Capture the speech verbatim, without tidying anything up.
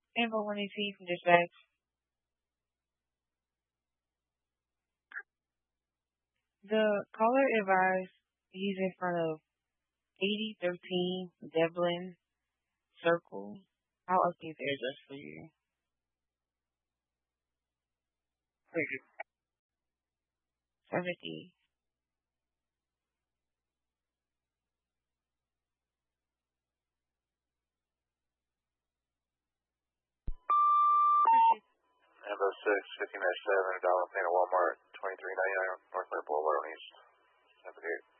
Info one eighteen from dispatch. The caller advised he's in front of eighty thirteen Devlin Circle. I'll update the address for you. seventy. Info six, fifteen seven, dollar paint at Walmart, twenty-three ninety-nine North Lake Boulevard East. Have a good